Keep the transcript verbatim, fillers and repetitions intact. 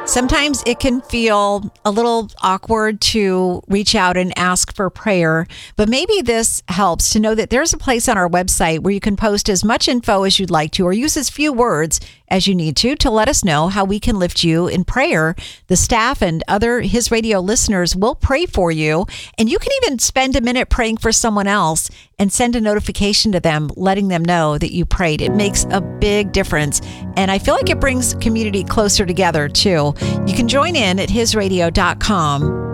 Sometimes it can feel a little awkward to reach out and ask for prayer, but maybe this helps to know that there's a place on our website where you can post as much info as you'd like to or use as few words as you need to to let us know how we can lift you in prayer. The staff and other His Radio listeners will pray for you, and you can even spend a minute praying for someone else and send a notification to them, letting them know that you prayed. It makes a big difference, and I feel like it brings community closer together, too. You can join in at his radio dot com.